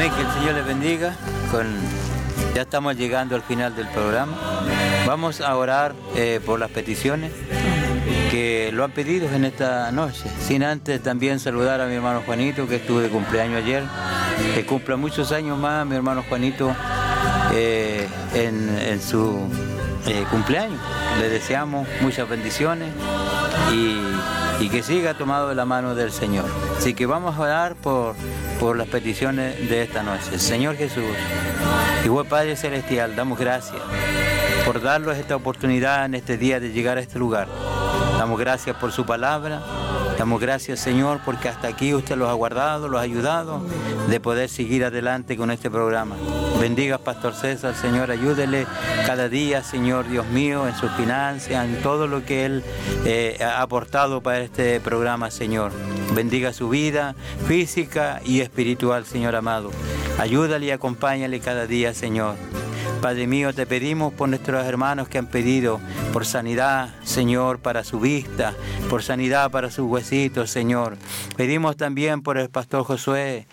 Amén, que el Señor les bendiga. Ya estamos llegando al final del programa. Vamos a orar por las peticiones que lo han pedido en esta noche. Sin antes también saludar a mi hermano Juanito, que estuvo de cumpleaños ayer. Que cumpla muchos años más mi hermano Juanito en su cumpleaños. Le deseamos muchas bendiciones y que siga tomado de la mano del Señor. Así que vamos a orar por las peticiones de esta noche. Señor Jesús, y buen Padre Celestial, damos gracias por darnos esta oportunidad en este día de llegar a este lugar. Damos gracias por su palabra. Damos gracias, Señor, porque hasta aquí usted los ha guardado, los ha ayudado de poder seguir adelante con este programa. Bendiga Pastor César, Señor, ayúdele cada día, Señor Dios mío, en sus finanzas, en todo lo que él ha aportado para este programa, Señor. Bendiga su vida física y espiritual, Señor amado. Ayúdale y acompáñale cada día, Señor. Padre mío, te pedimos por nuestros hermanos que han pedido por sanidad, Señor, para su vista, por sanidad para sus huesitos, Señor. Pedimos también por el pastor Josué,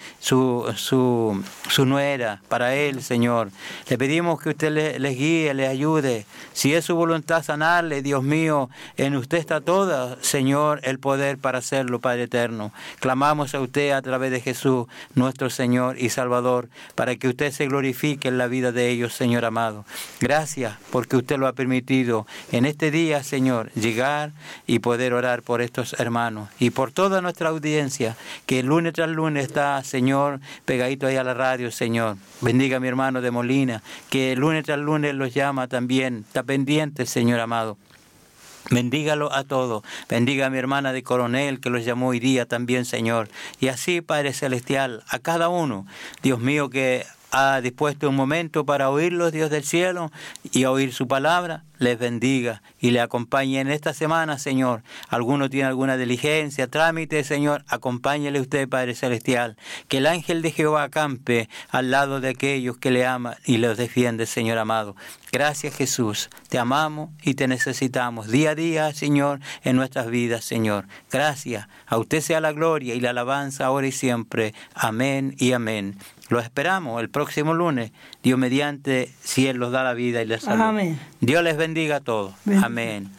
su nuera, para él, Señor. Le pedimos que usted les guíe, les ayude. Si es su voluntad sanarle, Dios mío, en usted está todo, Señor, el poder para hacerlo, Padre eterno. Clamamos a usted a través de Jesús, nuestro Señor y Salvador, para que usted se glorifique en la vida de ellos, Señor amado. Gracias porque usted lo ha permitido en este día, Señor, llegar y poder orar por estos hermanos y por toda nuestra audiencia que lunes tras lunes está, Señor, pegadito ahí a la radio, Señor. Bendiga a mi hermano de Molina, que lunes tras lunes los llama también, está pendiente, Señor amado. Bendígalo a todos. Bendiga a mi hermana de Coronel que los llamó hoy día también, Señor. Y así, Padre Celestial, a cada uno, Dios mío, que ha dispuesto un momento para oírlos, Dios del cielo, y a oír su palabra, les bendiga y le acompañe en esta semana, Señor. Alguno tiene alguna diligencia, trámite, Señor, acompáñele usted, Padre Celestial. Que el ángel de Jehová acampe al lado de aquellos que le aman y los defiende, Señor amado. Gracias, Jesús. Te amamos y te necesitamos día a día, Señor, en nuestras vidas, Señor. Gracias. A usted sea la gloria y la alabanza ahora y siempre. Amén y amén. Lo esperamos el próximo lunes, Dios mediante, si Él nos da la vida y la salud. Amén. Dios les bendiga a todos. Amén.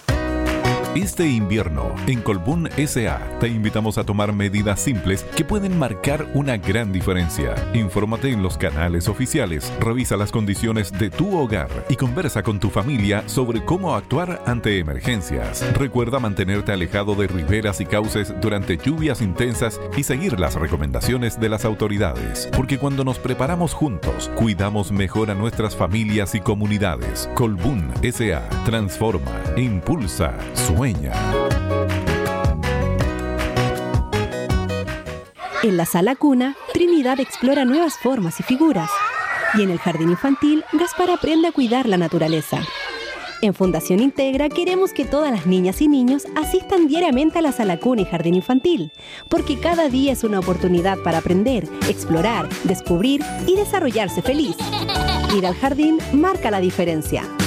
Este invierno, en Colbún S.A., te invitamos a tomar medidas simples que pueden marcar una gran diferencia. Infórmate en los canales oficiales, revisa las condiciones de tu hogar y conversa con tu familia sobre cómo actuar ante emergencias. Recuerda mantenerte alejado de riberas y cauces durante lluvias intensas y seguir las recomendaciones de las autoridades. Porque cuando nos preparamos juntos, cuidamos mejor a nuestras familias y comunidades. Colbún S.A. transforma, impulsa, sueña. En la sala cuna, Trinidad explora nuevas formas y figuras. Y en el jardín infantil, Gaspar aprende a cuidar la naturaleza. En Fundación Integra queremos que todas las niñas y niños asistan diariamente a la sala cuna y jardín infantil, porque cada día es una oportunidad para aprender, explorar, descubrir y desarrollarse feliz. Ir al jardín marca la diferencia.